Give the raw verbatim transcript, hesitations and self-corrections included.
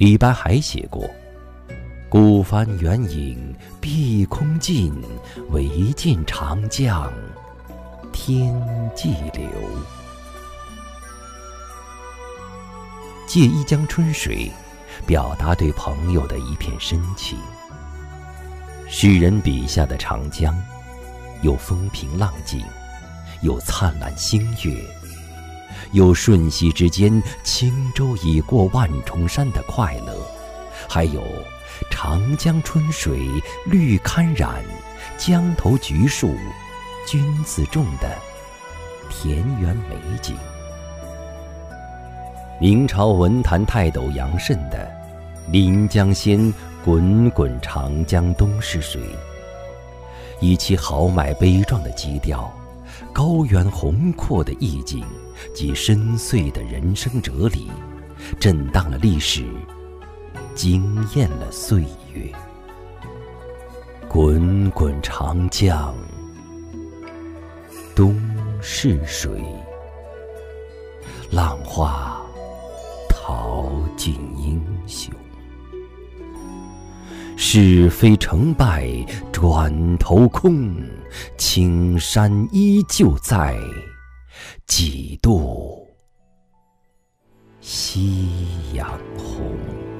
李白还写过：孤帆远影碧空尽，唯见长江天际流。借一江春水，表达对朋友的一片深情。诗人笔下的长江，有风平浪静，有灿烂星月，有瞬息之间轻舟已过万重山的快乐，还有长江春水绿堪染，江头橘树君自种的田园美景。明朝文坛泰斗杨慎的“临江仙，滚滚长江东逝水”，以其豪迈悲壮的基调、高远宏阔的意境及深邃的人生哲理，震荡了历史，惊艳了岁月。滚滚长江东逝水，浪花淘尽英雄。是非成败转头空，青山依旧在，几度夕阳红。